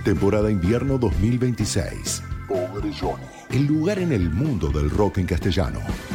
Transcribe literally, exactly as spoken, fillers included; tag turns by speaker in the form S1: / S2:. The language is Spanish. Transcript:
S1: Temporada invierno dos mil veintiséis.
S2: Pobre Johnny.
S1: El lugar en el mundo del rock en castellano.